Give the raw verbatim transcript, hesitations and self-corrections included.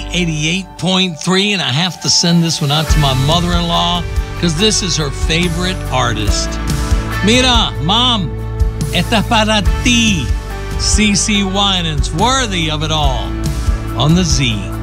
eighty-eight point three, and I have to send this one out to my mother-in-law because this is her favorite artist. Mira, Mom, esta es para ti. C C Winans, worthy of it all. On the Z.